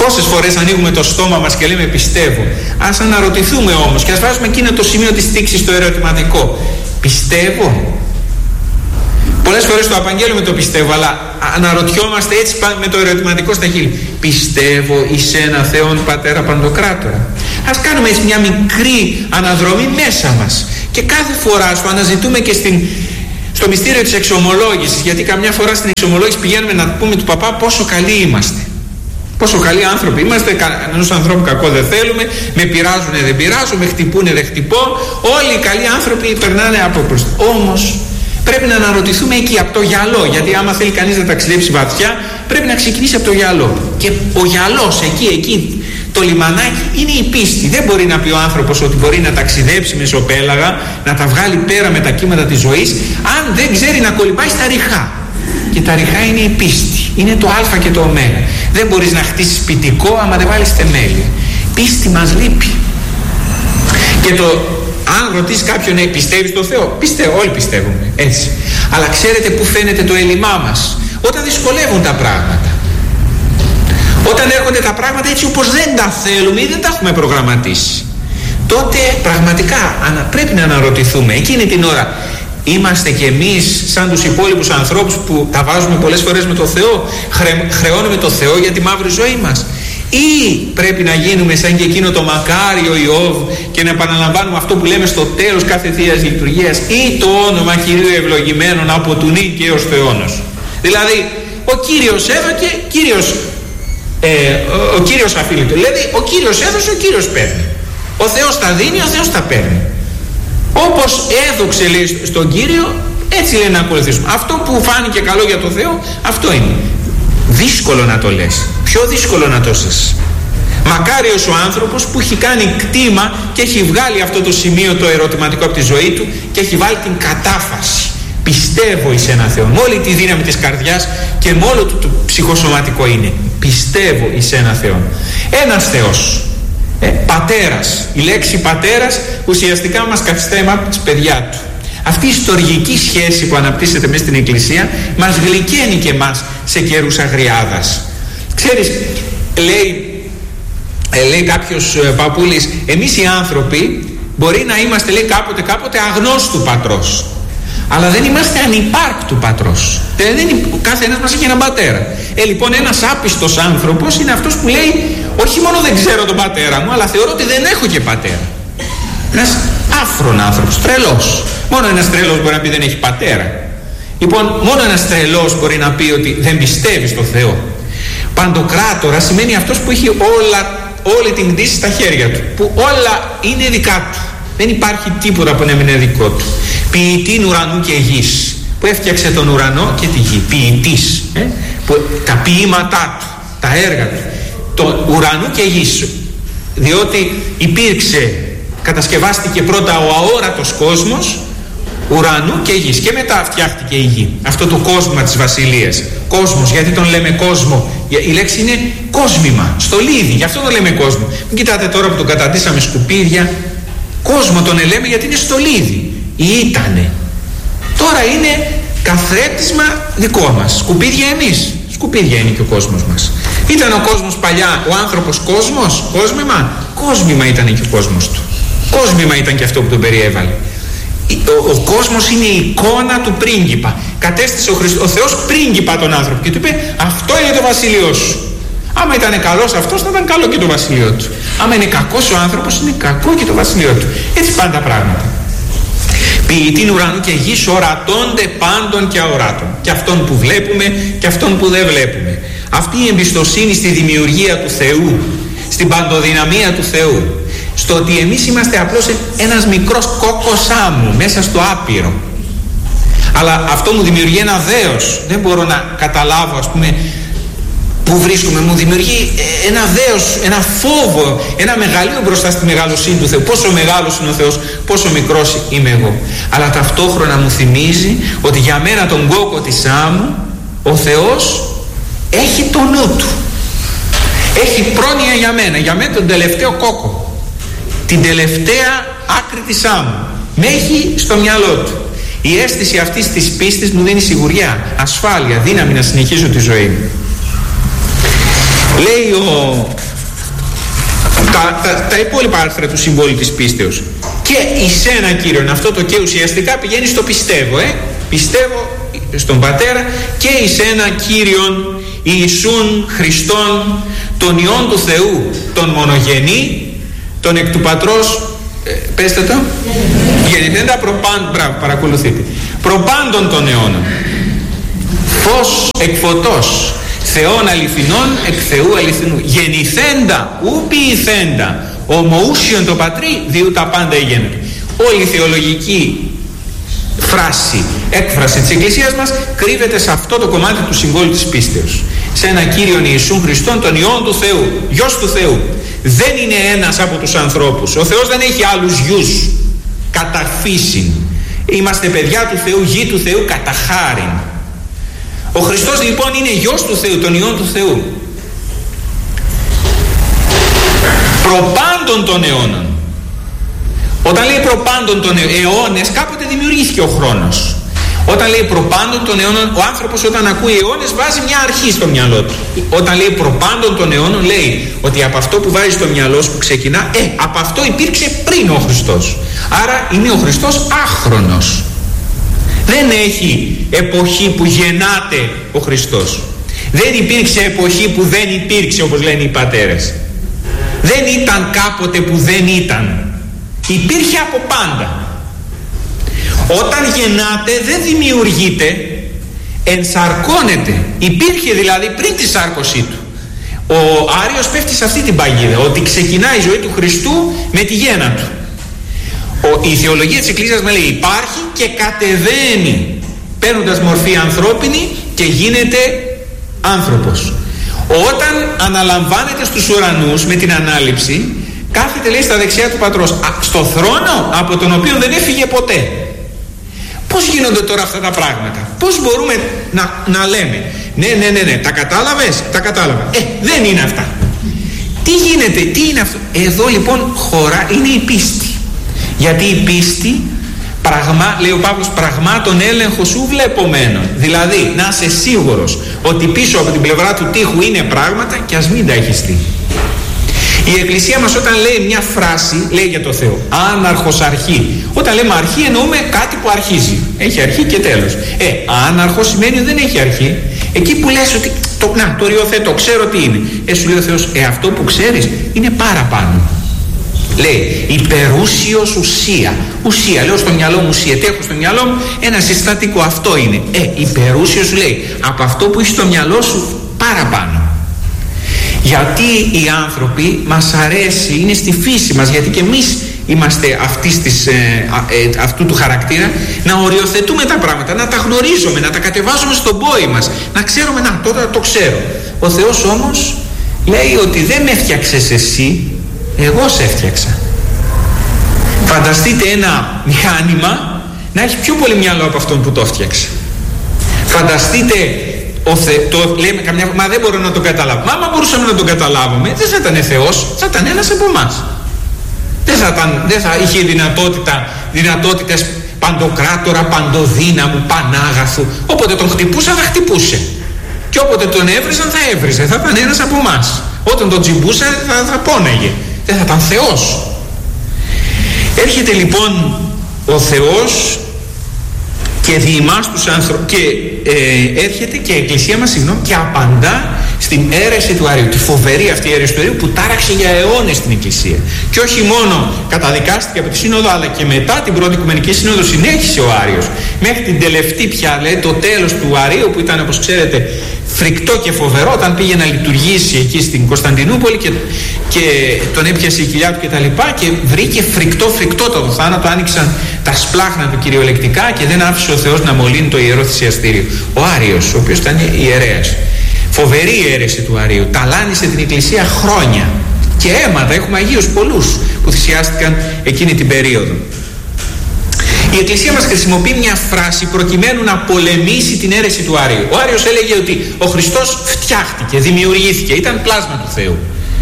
Πόσες φορές ανοίγουμε το στόμα μας και λέμε πιστεύω? Ας αναρωτηθούμε όμως και ας βάζουμε εκείνο το σημείο της τήξης στο ερωτηματικό. Πιστεύω? Πολλές φορές το απαγγέλουμε το πιστεύω, αλλά αναρωτιόμαστε έτσι με το ερωτηματικό στα χείλη. Πιστεύω εις ένα Θεόν Πατέρα Παντοκράτορα. Ας κάνουμε έτσι μια μικρή αναδρομή μέσα μας και κάθε φορά σου αναζητούμε και στο μυστήριο της εξομολόγησης, γιατί καμιά φορά στην εξομολόγηση πηγαίνουμε να πούμε του παπά πόσο καλοί είμαστε. Πόσο καλοί άνθρωποι είμαστε, κανένας ανθρώπου κακό δεν θέλουμε, με πειράζουνε δεν πειράζω, με χτυπούνε δεν χτυπώ, όλοι οι καλοί άνθρωποι περνάνε από προς. Όμως πρέπει να αναρωτηθούμε εκεί από το γυαλό, γιατί άμα θέλει κανείς να ταξιδέψει βαθιά πρέπει να ξεκινήσει από το γυαλό. Και ο γυαλός εκεί το λιμανάκι είναι η πίστη. Δεν μπορεί να πει ο άνθρωπος ότι μπορεί να ταξιδέψει μεσοπέλαγα, να τα βγάλει πέρα με τα κύματα της ζωής, αν δεν ξέρει να κολυμπάει στα ριχά. Και τα ριχά είναι η πίστη, είναι το α και το ω. Δεν μπορείς να χτίσεις σπιτικό άμα δεν βάλεις θεμέλια. Πίστη μας λείπει. Και αν ρωτήσεις κάποιον, πιστεύεις στο Θεό? Πιστεύω, όλοι πιστεύουμε έτσι. Αλλά ξέρετε πού φαίνεται το έλλειμμά μας? Όταν δυσκολεύουν τα πράγματα. Όταν έρχονται τα πράγματα έτσι όπως δεν τα θέλουμε ή δεν τα έχουμε προγραμματίσει, τότε πραγματικά πρέπει να αναρωτηθούμε εκείνη την ώρα. Είμαστε κι εμείς σαν τους υπόλοιπους ανθρώπους που τα βάζουμε πολλές φορές με το Θεό, χρεώνουμε το Θεό για τη μαύρη ζωή μας? Ή πρέπει να γίνουμε σαν και εκείνο το μακάριο Ιώβ και να επαναλαμβάνουμε αυτό που λέμε στο τέλος κάθε Θείας Λειτουργίας, ή το όνομα Κυρίου ευλογημένον από του νυν και έως το αιώνος? Δηλαδή ο Κύριος έδωκε, ο Κύριος αφήλυτο. Δηλαδή ο Κύριος έδωσε, ο Κύριος παίρνει. Ο Θεός τα δίνει, ο Θεός τα παίρνει. Όπως έδωξε λέει στον Κύριο, έτσι λέει να ακολουθήσουμε. Αυτό που φάνηκε καλό για το Θεό, αυτό είναι. Δύσκολο να το λες. Πιο δύσκολο να το ζεις. Μακάριος ο άνθρωπος που έχει κάνει κτήμα και έχει βγάλει αυτό το σημείο το ερωτηματικό από τη ζωή του και έχει βάλει την κατάφαση. Πιστεύω εις ένα Θεό. Με όλη τη δύναμη της καρδιάς και με όλο το ψυχοσωματικό είναι. Πιστεύω εις ένα Θεό. Ένας Θεός. Πατέρας. Η λέξη πατέρας ουσιαστικά μας καθιστά εμάς τις παιδιά του. Αυτή η ιστορική σχέση που αναπτύσσεται μέσα στην Εκκλησία μας γλυκαίνει και εμάς σε καιρούς αγριάδας. Ξέρεις, λέει κάποιος παππούλης, εμείς οι άνθρωποι μπορεί να είμαστε λέει κάποτε αγνώστου πατρός, αλλά δεν είμαστε ανυπάρκτου πατρός. Κάθε ένας μας έχει έναν πατέρα. Λοιπόν, ένας άπιστος άνθρωπος είναι αυτός που λέει, όχι μόνο δεν ξέρω τον πατέρα μου, αλλά θεωρώ ότι δεν έχω και πατέρα. Ένας άφρον άνθρωπος, τρελός. Μόνο ένας τρελός μπορεί να πει δεν έχει πατέρα. Λοιπόν, μόνο ένας τρελός μπορεί να πει ότι δεν πιστεύει στο Θεό. Παντοκράτορα σημαίνει αυτός που έχει όλη την κτήση στα χέρια του, που όλα είναι δικά του. Δεν υπάρχει τίποτα που να μην είναι δικό του. Ποιητήν ουρανού και γης, που έφτιαξε τον ουρανό και τη γη. Ποιητής, τα ποίηματά του, τα έργα του, το ουρανού και γης. Διότι κατασκευάστηκε πρώτα ο αόρατος κόσμος, ουρανού και γης, και μετά φτιάχτηκε η γη. Αυτό το κόσμημα της βασιλείας. Κόσμος, γιατί τον λέμε κόσμο? Η λέξη είναι κόσμημα, στολίδι, γι' αυτό τον λέμε κόσμο. Μην κοιτάτε τώρα που τον καταντήσαμε σκουπίδια. Κόσμο τον λέμε γιατί είναι στολίδι. Ήτανε. Τώρα είναι καθρέπτισμα δικό μας. Σκουπίδια εμείς. Σκουπίδια είναι και ο κόσμος μας. Ήταν ο κόσμος παλιά ο άνθρωπος κόσμος, κόσμημα? Κόσμημα ήταν και ο κόσμος του. Κόσμημα ήταν και αυτό που τον περιέβαλε. Ο κόσμος είναι η εικόνα του πρίγκιπα. Κατέστησε ο Θεός πρίγκιπα τον άνθρωπο και του είπε, αυτό είναι το βασίλειό σου. Άμα ήταν καλός αυτός, θα ήταν καλό και το βασίλειό του. Άμα είναι κακός ο άνθρωπος, είναι κακό και το βασίλειό του. Έτσι πάνε τα πράγματα. Ποιητήν ουρανού και γης ορατώνται πάντων και αοράτων. Και αυτόν που βλέπουμε και αυτόν που δεν βλέπουμε. Αυτή η εμπιστοσύνη στη δημιουργία του Θεού, στην παντοδυναμία του Θεού, στο ότι εμείς είμαστε απλώς ένας μικρός κόκκος άμμου μέσα στο άπειρο. Αλλά αυτό μου δημιουργεί ένα δέος. Δεν μπορώ να καταλάβω, ας πούμε, που βρίσκομαι. Μου δημιουργεί ένα δέος, ένα φόβο, ένα μεγαλείο μπροστά στη μεγαλοσύνη του Θεού. Πόσο μεγάλος είναι ο Θεός, πόσο μικρός είμαι εγώ. Αλλά ταυτόχρονα μου θυμίζει ότι για μένα τον κόκκο της άμμου ο Θεός έχει το νου του. Έχει πρόνοια για μένα τον τελευταίο κόκκο, την τελευταία άκρη της άμμου. Με έχει στο μυαλό του. Η αίσθηση αυτής της πίστης μου δίνει σιγουριά, ασφάλεια, δύναμη να συνεχίσω τη ζωή μου. Λέει τα υπόλοιπα άρθρα του συμβόλου της πίστεως. Και εις ένα Κύριον, αυτό το και ουσιαστικά πηγαίνει στο πιστεύω, πιστεύω στον Πατέρα και εις ένα Κύριον Ιησούν Χριστόν, τον Υιόν του Θεού, τον μονογενή, τον εκ του Πατρός, πέστε το, γεννηθέντα παρακολουθείτε, προπάντων των αιώνων, φως εκ φωτός, Θεόν αληθινών εκ Θεού αληθινού, γεννηθέντα ου ποιηθέντα, ομοούσιον το Πατρί, διού τα πάντα εγένετο. Όλη η θεολογική φράση, έκφραση της Εκκλησίας μας κρύβεται σε αυτό το κομμάτι του συμβόλου της πίστεως. Σε ένα Κύριον Ιησούν Χριστόν, τον Υιόν του Θεού, Γιος του Θεού. Δεν είναι ένας από τους ανθρώπους. Ο Θεός δεν έχει άλλους γιους κατά φύσιν. Είμαστε παιδιά του Θεού, γη του Θεού κατά χάριν. Ο Χριστός λοιπόν είναι Γιος του Θεού, τον Υιόν του Θεού. Προπάντων των αιώνων. Όταν λέει προπάντων των αιώνες, κάποτε δημιουργήθηκε ο χρόνος. Όταν λέει προπάντων των αιώνων, ο άνθρωπος όταν ακούει αιώνες βάζει μια αρχή στο μυαλό του. Όταν λέει προπάντων των αιώνων, λέει ότι από αυτό που βάζει στο μυαλό σου που ξεκινά, από αυτό υπήρξε πριν ο Χριστός. Άρα είναι ο Χριστός άχρονος. Δεν έχει εποχή που γεννάται ο Χριστός. Δεν υπήρξε εποχή που δεν υπήρξε, όπως λένε οι πατέρες. Δεν ήταν κάποτε που δεν ήταν. Υπήρχε από πάντα. Όταν γεννάται δεν δημιουργείται, ενσαρκώνεται. Υπήρχε δηλαδή πριν τη σάρκωσή του. Ο Άριος πέφτει σε αυτή την παγίδα, ότι ξεκινάει η ζωή του Χριστού με τη γέννα του. Η θεολογία της Εκκλησίας με λέει υπάρχει και κατεβαίνει παίρνοντας μορφή ανθρώπινη και γίνεται άνθρωπος. Όταν αναλαμβάνεται στους ουρανούς με την ανάληψη, κάθεται λέει στα δεξιά του Πατρός, στο θρόνο από τον οποίο δεν έφυγε ποτέ. Πώς γίνονται τώρα αυτά τα πράγματα? Πώς μπορούμε να λέμε ναι, τα κατάλαβες? Τα κατάλαβα. Δεν είναι αυτά. Τι γίνεται, τι είναι αυτό? Εδώ λοιπόν χώρα είναι η πίστη. Γιατί η πίστη, λέει ο Παύλος, πραγμάτων έλεγχο σου βλεπομένων. Δηλαδή να είσαι σίγουρος ότι πίσω από την πλευρά του τοίχου είναι πράγματα και ας μην τα έχεις δει. Η Εκκλησία μας όταν λέει μια φράση, λέει για το Θεό άναρχος αρχή. Όταν λέμε αρχή εννοούμε κάτι που αρχίζει. Έχει αρχή και τέλος. Άναρχος σημαίνει ότι δεν έχει αρχή. Εκεί που λες ότι το οριοθέτω, ξέρω τι είναι. Σου λέει ο Θεός, αυτό που ξέρεις είναι παραπάνω. Λέει υπερούσιος ουσία. Ουσία, λέω στο μυαλό μου ουσία. Τι έχω στο μυαλό μου? Ένα συστατικό, αυτό είναι. Υπερούσιος σου λέει από αυτό που έχει στο μυαλό σου παραπάνω. Γιατί οι άνθρωποι μας αρέσει, είναι στη φύση μας, γιατί και εμείς είμαστε αυτού του χαρακτήρα, να οριοθετούμε τα πράγματα, να τα γνωρίζουμε, να τα κατεβάζουμε στον πόη μας, να ξέρουμε, τώρα το ξέρω. Ο Θεός όμως λέει ότι δεν με έφτιαξες εσύ, εγώ σε έφτιαξα. Φανταστείτε ένα μηχάνημα να έχει πιο πολύ μυαλό από αυτόν που το έφτιαξε. Φανταστείτε λέμε καμιά φορά, μα δεν μπορώ να τον καταλάβω. Μα άμα μπορούσαμε να τον καταλάβουμε, δεν θα ήταν Θεός, θα ήταν ένας από εμάς. Δεν θα είχε δυνατότητες παντοκράτορα, παντοδύναμου, πανάγαθου. Όποτε τον χτυπούσαν θα χτυπούσε. Και όποτε τον έβριζαν θα έβριζε. Θα ήταν ένας από εμάς. Όταν τον τσιμπούσε θα πόνεγε. Δεν θα ήταν Θεός. Έρχεται λοιπόν ο Θεός και διημάς τους άνθρωπους και έρχεται και η Εκκλησία μας και απαντά στην αίρεση του Αρείου, τη φοβερή αυτή αίρεση του Αρείου που τάραξε για αιώνες την Εκκλησία. Και όχι μόνο καταδικάστηκε από τη Σύνοδο, αλλά και μετά την Πρώτη Οικουμενική Σύνοδο συνέχισε ο Άριος μέχρι την τελευταία πια, λέει, το τέλος του Αρείου, που ήταν, όπως ξέρετε, φρικτό και φοβερό, όταν πήγε να λειτουργήσει εκεί στην Κωνσταντινούπολη και τον έπιασε η κοιλιά του και τα λοιπά, και βρήκε φρικτό το θάνατο. Άνοιξαν τα σπλάχνα του κυριολεκτικά και δεν άφησε ο Θεός να μολύνει το Ιερό Θυσιαστήριο. Ο Άριος, ο οποίος ήταν ιερέας, φοβερή αίρεση του Αρείου, ταλάνισε την Εκκλησία χρόνια και αίματα. Έχουμε Αγίους πολλούς που θυσιάστηκαν εκείνη την περίοδο. Η Εκκλησία μας χρησιμοποιεί μια φράση προκειμένου να πολεμήσει την αίρεση του Αρείου. Ο Άριος έλεγε ότι ο Χριστός φτιάχτηκε, δημιουργήθηκε, ήταν πλάσμα του Θεού.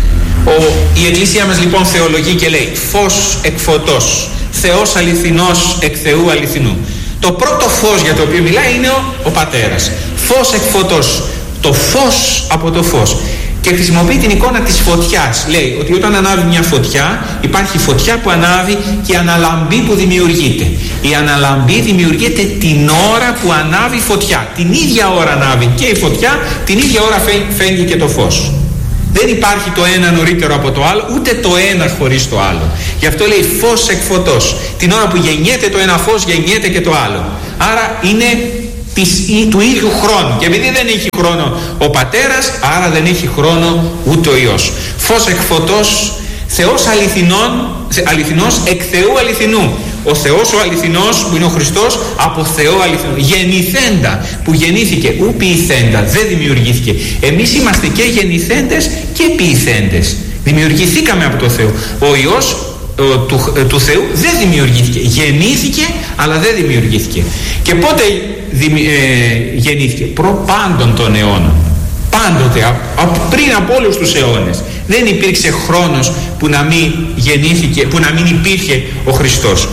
Η Εκκλησία μας λοιπόν θεολογεί και λέει φως εκ φωτός, Θεός αληθινός εκ Θεού αληθινού. Το πρώτο φως για το οποίο μιλάει είναι ο Πατέρας. Φως εκ φωτός, το φως από το φως. και χρησιμοποιεί την εικόνα της φωτιάς. Λέει ότι όταν ανάβει μια φωτιά, υπάρχει φωτιά που ανάβει και η αναλαμπή που δημιουργείται. Η αναλαμπή δημιουργείται την ώρα που ανάβει η φωτιά. Την ίδια ώρα ανάβει και η φωτιά, την ίδια ώρα φεύγει και το φως. Δεν υπάρχει το ένα νωρίτερο από το άλλο, ούτε το ένα χωρίς το άλλο. Γι' αυτό λέει φως εκ φωτός. Την ώρα που γεννιέται το ένα φως, γεννιέται και το άλλο. Άρα είναι του ίδιου χρόνου. Και επειδή δεν έχει χρόνο ο πατέρας, άρα δεν έχει χρόνο ούτε ο Υιός. Φως εκ φωτός, Θεός αληθινός εκ Θεού αληθινού. Ο Θεός ο αληθινός που είναι ο Χριστός από Θεό αληθινό. Γεννηθέντα που γεννήθηκε, ου ποιηθέντα, δεν δημιουργήθηκε. Εμείς είμαστε και γεννηθέντες και ποιηθέντες. Δημιουργηθήκαμε από το Θεό. Ο Υιός του Θεού δεν δημιουργήθηκε. Γεννήθηκε αλλά δεν δημιουργήθηκε. Και πότε γεννήθηκε? Προπάντων των αιώνων. Πάντοτε, πριν από όλους τους αιώνες. Δεν υπήρξε χρόνος που να μην γεννήθηκε, που να μην υπήρχε ο Χριστός.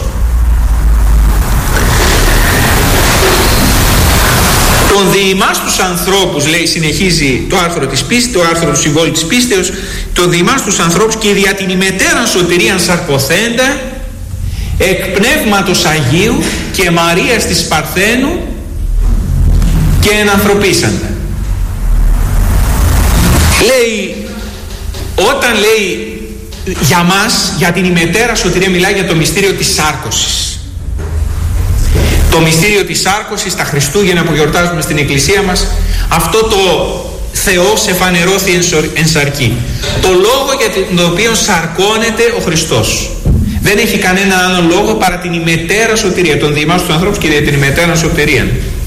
Τον διημάς τους ανθρώπους, λέει, συνεχίζει το άρθρο της πίστης, το άρθρο του συμβόλου της πίστεως, τον διημάς τους ανθρώπους και δια την ημετέραν σωτηρίαν σαρκοθέντα εκ πνεύματος Αγίου και Μαρίας της Παρθένου και ενανθρωπίσαντα. Λέει, όταν λέει για μας, για την ημετέρα σωτηρία, μιλάει για το μυστήριο της σάρκωσης. Το μυστήριο της σάρκωσης, τα Χριστούγεννα που γιορτάζουμε στην εκκλησία μας, αυτό το Θεός εφανερώθη εν σαρκή. Το λόγο για τον οποίο σαρκώνεται ο Χριστός. Δεν έχει κανένα άλλο λόγο παρά την ημετέρα σωτηρία, τον διημάς τους ανθρώπους και την ημετέρα σωτηρία.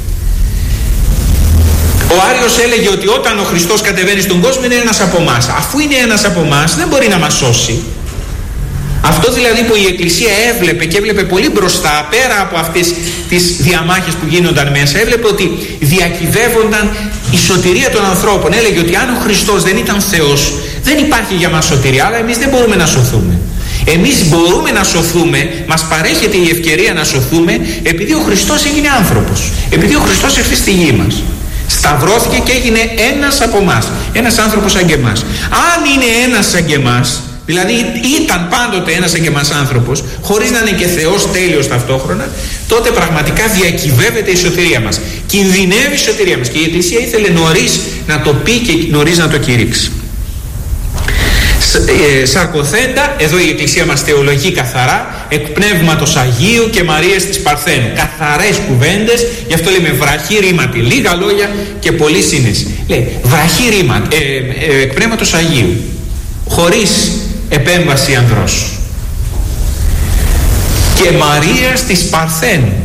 Ο Άριος έλεγε ότι όταν ο Χριστός κατεβαίνει στον κόσμο είναι ένας από εμάς. Αφού είναι ένας από εμάς δεν μπορεί να μας σώσει. Αυτό δηλαδή που η Εκκλησία έβλεπε και έβλεπε πολύ μπροστά, πέρα από αυτές τις διαμάχες που γίνονταν μέσα, έβλεπε ότι διακυβεύονταν η σωτηρία των ανθρώπων. Έλεγε ότι αν ο Χριστός δεν ήταν Θεός, δεν υπάρχει για μας σωτηρία, αλλά εμείς δεν μπορούμε να σωθούμε. Εμείς μπορούμε να σωθούμε, μας παρέχεται η ευκαιρία να σωθούμε επειδή ο Χριστός έγινε άνθρωπος, επειδή ο Χριστός ήρθε στη γη μας. Σταυρώθηκε και έγινε ένας από εμάς, ένας άνθρωπος σαν και εμάς. Αν είναι ένας σαν και εμάς, δηλαδή ήταν πάντοτε ένας σαν και εμάς άνθρωπος, χωρίς να είναι και Θεός τέλειος ταυτόχρονα, τότε πραγματικά διακυβεύεται η σωτηρία μας. Κινδυνεύει η σωτηρία μας και η Εκκλησία ήθελε νωρίς να το πει και νωρίς να το κηρύξει. Σαρκοθέντα, εδώ η Εκκλησία μας θεολογεί καθαρά, εκ πνεύματος Αγίου και Μαρίας της Παρθένου. Καθαρές κουβέντες, γι' αυτό λέμε βραχή ρήματι, λίγα λόγια και πολλή σύνεση. Λέει βραχή ρήματι, εκ πνεύματος Αγίου, χωρίς επέμβαση ανδρός. Και Μαρίας της Παρθένου.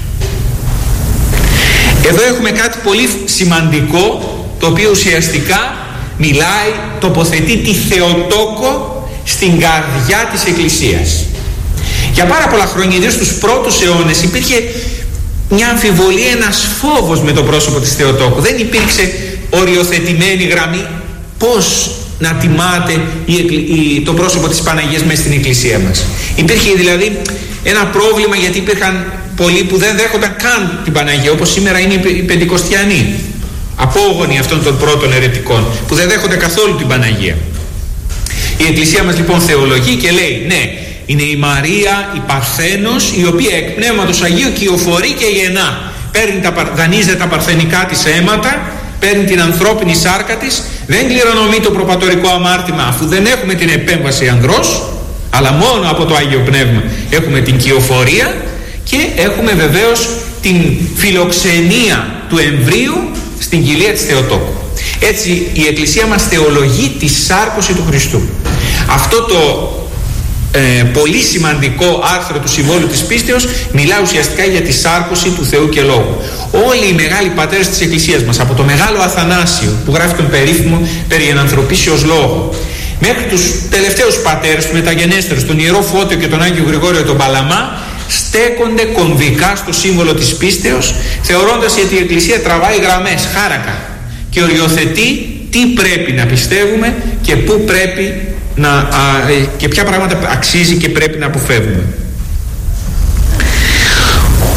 Εδώ έχουμε κάτι πολύ σημαντικό, το οποίο ουσιαστικά μιλάει, τοποθετεί τη Θεοτόκο στην καρδιά της Εκκλησίας. Για πάρα πολλά χρόνια, ιδίως στους πρώτους αιώνες, υπήρχε μια αμφιβολία, ένας φόβος με το πρόσωπο της Θεοτόκου. Δεν υπήρξε οριοθετημένη γραμμή πώς να τιμάται το πρόσωπο της Παναγίας μέσα στην Εκκλησία μας. Υπήρχε δηλαδή ένα πρόβλημα, γιατί υπήρχαν πολλοί που δεν δέχονταν καν την Παναγία, όπως σήμερα είναι οι Πεντηκοστιανοί, απόγονοι αυτών των πρώτων αιρετικών, που δεν δέχονται καθόλου την Παναγία. Η Εκκλησία μας λοιπόν θεολογεί και λέει, ναι, είναι η Μαρία η Παρθένος, η οποία εκ πνεύματος Αγίου κυοφορεί και γεννά. Δανείζεται τα παρθενικά της αίματα, παίρνει την ανθρώπινη σάρκα της, δεν κληρονομεί το προπατορικό αμάρτημα, αφού δεν έχουμε την επέμβαση ανδρός, αλλά μόνο από το Άγιο Πνεύμα έχουμε την κυοφορία και έχουμε βεβαίως την φιλοξενία του εμβρίου στην κοιλία της Θεοτόκου. Έτσι η Εκκλησία μας θεολογεί τη σάρκωση του Χριστού. Αυτό το πολύ σημαντικό άρθρο του Συμβόλου της Πίστεως μιλά ουσιαστικά για τη σάρκωση του Θεού και Λόγου. Όλοι οι μεγάλοι πατέρες της Εκκλησίας μας, από το Μεγάλο Αθανάσιο που γράφει τον περίφημο περί ενανθρωπίσεως λόγο, μέχρι τους τελευταίους πατέρες, τους μεταγενέστερους, τον Ιερό Φώτιο και τον Άγιο Γρηγόριο τον Παλαμά, στέκονται κομβικά στο σύμβολο της πίστεως, θεωρώντας ότι η Εκκλησία τραβάει γραμμές, χάρακα, και οριοθετεί τι πρέπει να πιστεύουμε και πού πρέπει και ποια πράγματα αξίζει και πρέπει να αποφεύγουμε.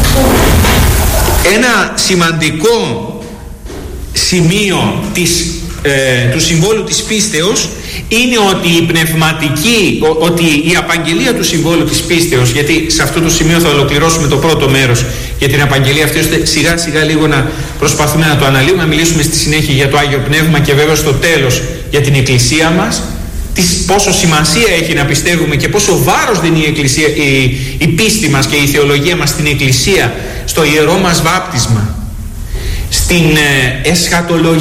Ένα σημαντικό σημείο της του συμβόλου της πίστεως είναι ότι η πνευματική, ότι η απαγγελία του συμβόλου της πίστεως, γιατί σε αυτό το σημείο θα ολοκληρώσουμε το πρώτο μέρος για την απαγγελία αυτή, ώστε σιγά σιγά λίγο να προσπαθούμε να το αναλύουμε, να μιλήσουμε στη συνέχεια για το Άγιο Πνεύμα και βέβαια στο τέλος για την Εκκλησία μας, πόσο σημασία έχει να πιστεύουμε και πόσο βάρος δίνει η Εκκλησία, η πίστη μας και η θεολογία μας στην Εκκλησία, στο ιερό μας βάπτισμα, στην εσχατολογία